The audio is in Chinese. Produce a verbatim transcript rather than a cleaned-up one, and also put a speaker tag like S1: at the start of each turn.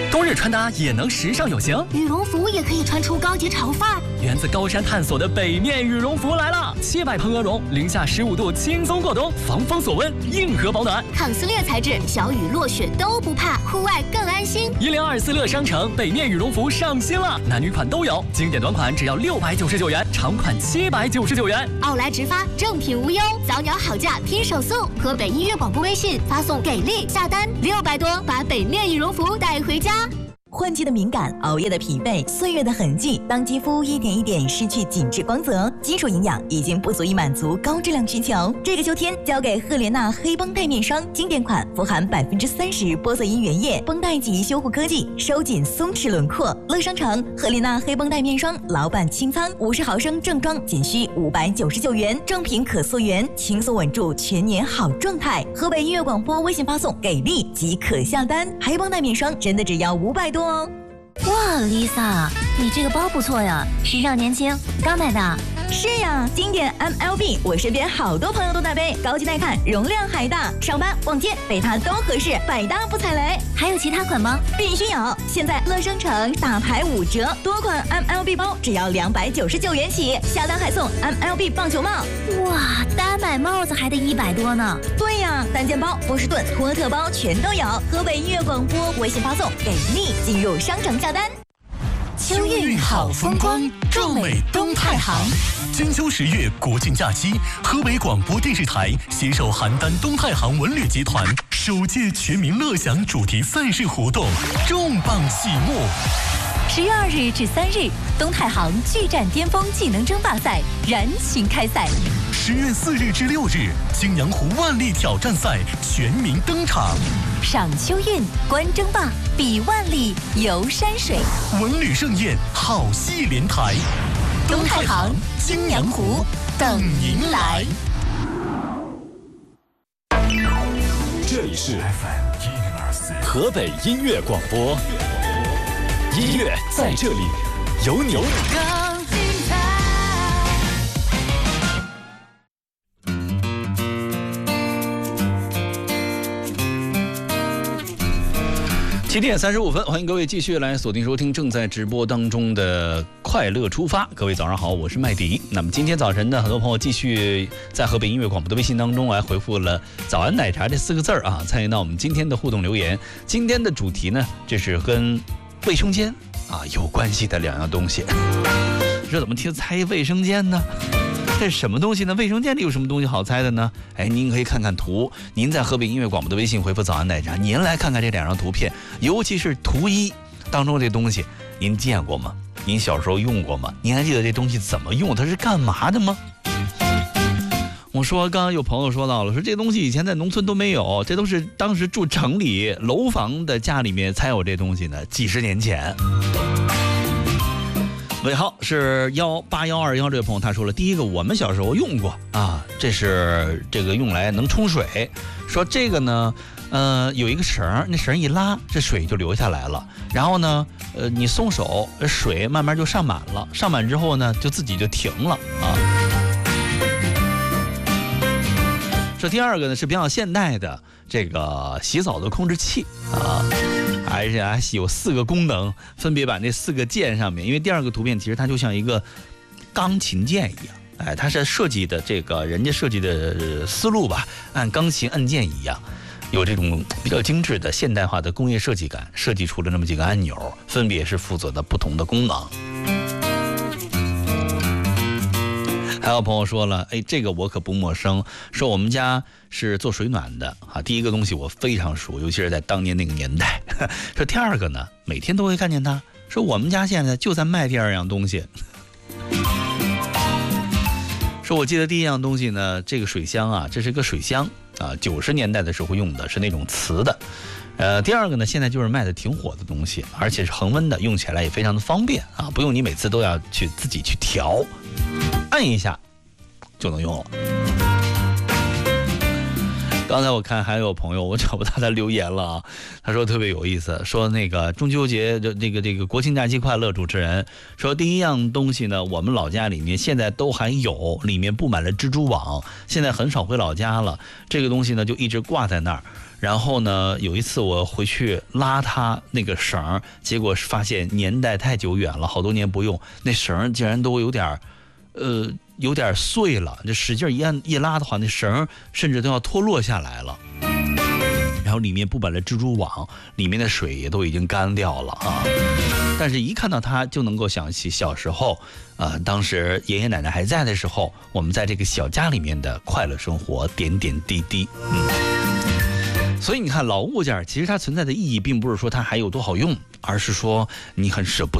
S1: 冬日穿搭也能时尚有型，
S2: 羽绒服也可以穿出高级潮范儿。
S1: 源自高山探索的北面羽绒服来了，七百蓬鹅绒，零下十五度轻松过冬，防风锁温，硬核保暖，
S2: 抗撕裂材质，小雨落雪都不怕，户外更安心。
S1: 一零二四乐商城北面羽绒服上新了，男女款都有，经典短款只要六百九十九元，长款七百九十九元。
S2: 奥莱直发，正品无忧，早鸟好价拼手速。河北音乐广播微信发送给力下单六百多，把北面羽绒服带回家。
S3: 换季的敏感，熬夜的疲惫，岁月的痕迹，当肌肤一点一点失去紧致光泽，基础营养已经不足以满足高质量需求。这个秋天，交给赫莲娜黑绷带面霜，经典款，富含百分之三十玻色因原液，绷带级修护科技，收紧松弛轮廓。乐商城赫莲娜黑绷带面霜，老板清仓，五十毫升正装仅需五百九十九元，正品可溯源，轻松稳住全年好状态。河北音乐广播微信发送给力即可下单，黑绷带面霜真的只要五百多。
S2: 哇 ，Lisa， 你这个包不错呀，时尚年轻，刚买的。
S3: 是呀，经典 M L B， 我身边好多朋友都在背，高级耐看，容量还大，上班逛街背它都合适，百搭不踩雷。
S2: 还有其他款吗？
S3: 必须有！现在乐商城大牌五折，多款 M L B 包只要两百九十九元起，下单还送 M L B 棒球帽。
S2: 哇，单买帽子还得一百多呢。
S3: 对呀，单肩包、波士顿、托特包全都有。河北音乐广播微信发送给力，进入商城下单。
S4: 秋韵好风光，壮美东太行。金秋十月国庆假期，河北广播电视台携手邯郸东太行文旅集团首届全民乐享主题赛事活动重磅启幕。
S5: 十月二日至三日，东太行巨战巅峰技能争霸赛燃情开赛。
S4: 十月四日至六日，青阳湖万历挑战赛全民登场。
S5: 赏秋韵，观争霸，比万历，游山水，
S4: 文旅盛宴，好戏连台。
S5: 东太行，青阳湖，等您来。
S6: 这里是河北音乐广播，音乐在这里，有你。
S7: 七点三十五分，欢迎各位继续来锁定收听正在直播当中的快乐出发。各位早上好，我是麦迪。那么今天早晨呢，很多朋友继续在河北音乐广播的微信当中来回复了早安奶茶这四个字啊，参与到我们今天的互动留言。今天的主题呢，这是跟卫生间啊有关系的两样东西。这怎么听猜卫生间呢？这是什么东西呢？卫生间里有什么东西好猜的呢？哎，您可以看看图，您在河北音乐广播的微信回复早安奶茶，您来看看这两张图片，尤其是图一当中这东西，您见过吗？您小时候用过吗？您还记得这东西怎么用？它是干嘛的吗？我说刚刚有朋友说到了，说这东西以前在农村都没有，这都是当时住城里楼房的家里面才有这东西呢，几十年前。尾号是幺八幺二幺，这位朋友他说了，第一个我们小时候用过啊，这是这个用来能冲水，说这个呢，呃，有一个绳，那绳一拉，这水就流下来了，然后呢，呃，你松手，水慢慢就上满了，上满之后呢，就自己就停了啊。这第二个呢是比较现代的这个洗澡的控制器啊。还是还有四个功能，分别把那四个键上面，因为第二个图片其实它就像一个钢琴键一样，哎，它是设计的这个人家设计的思路吧，按钢琴按键一样，有这种比较精致的现代化的工业设计感，设计出了那么几个按钮，分别是负责的不同的功能。还有朋友说了，哎，这个我可不陌生，说我们家是做水暖的啊，第一个东西我非常熟，尤其是在当年那个年代。说第二个呢，每天都会看见它，说我们家现在就在卖第二样东西。说我记得第一样东西呢，这个水箱啊，这是个水箱啊，九十年代的时候用的是那种瓷的。呃，第二个呢，现在就是卖的挺火的东西，而且是恒温的，用起来也非常的方便啊，不用你每次都要去自己去调，按一下就能用了。 刚才我看还有朋友，我找不到他留言了啊。他说特别有意思，说那个中秋节的这个这个国庆假期快乐，主持人说第一样东西呢，我们老家里面现在都还有，里面布满了蜘蛛网，现在很少回老家了。这个东西呢就一直挂在那儿。然后呢，有一次我回去拉它那个绳，结果发现年代太久远了，好多年不用，那绳竟然都有点呃。有点碎了，这使劲一按一拉的话，那绳甚至都要脱落下来了。然后里面布满了蜘蛛网，里面的水也都已经干掉了啊。但是一看到它，就能够想起小时候，呃，当时爷爷奶奶还在的时候，我们在这个小家里面的快乐生活，点点滴滴。嗯。所以你看，老物件其实它存在的意义，并不是说它还有多好用，而是说你很舍不